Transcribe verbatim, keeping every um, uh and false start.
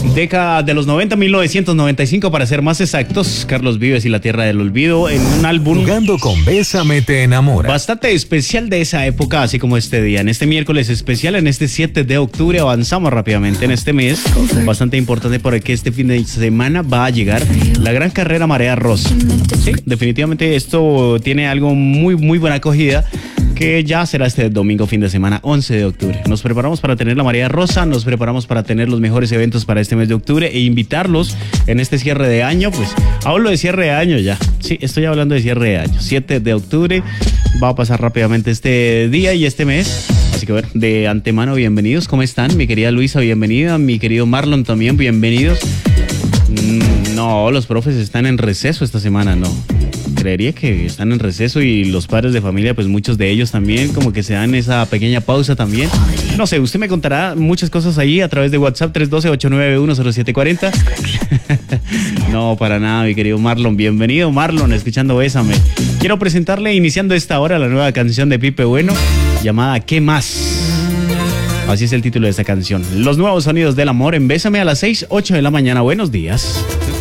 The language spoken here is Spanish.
Década de los noventa, mil novecientos noventa y cinco para ser más exactos, Carlos Vives y la Tierra del Olvido en un álbum Jugando con Bésame te enamora. bastante especial de esa época, así como este día. En este miércoles especial, en este siete de octubre, avanzamos rápidamente en este mes, bastante importante porque este fin de semana va a llegar la gran carrera Marea Rosa. Sí, definitivamente esto tiene algo muy, muy buena acogida, que ya será este domingo fin de semana, once de octubre. Nos preparamos para tener la Marea Rosa, nos preparamos para tener los mejores eventos para este mes de octubre e invitarlos en este cierre de año. Pues hablo de cierre de año ya, sí, estoy hablando de cierre de año, siete de octubre, va a pasar rápidamente este día y este mes. Así que, bueno, de antemano, bienvenidos. ¿Cómo están? Mi querida Luisa, bienvenida. Mi querido Marlon también, bienvenidos. Mm, no, los profes están en receso esta semana, no. Creería que están en receso y los padres de familia, pues muchos de ellos también, como que se dan esa pequeña pausa también. No sé, usted me contará muchas cosas ahí a través de WhatsApp tres uno dos, ocho nueve uno, cero siete cuatro cero. No, para nada, mi querido Marlon. Bienvenido, Marlon, escuchando Bésame. Quiero presentarle, iniciando esta hora, la nueva canción de Pipe Bueno, llamada ¿Qué más? Así es el título de esta canción. Los nuevos sonidos del amor en Bésame a las seis, ocho de la mañana. Buenos días.